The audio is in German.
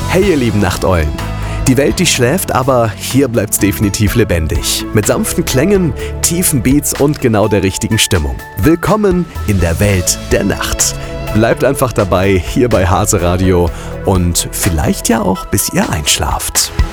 Hey ihr lieben Nachteulen! Die Welt, die schläft, aber hier bleibt's definitiv lebendig. Mit sanften Klängen, tiefen Beats und genau der richtigen Stimmung. Willkommen in der Welt der Nacht. Bleibt einfach dabei, hier bei Hase Radio und vielleicht ja auch bis ihr einschlaft.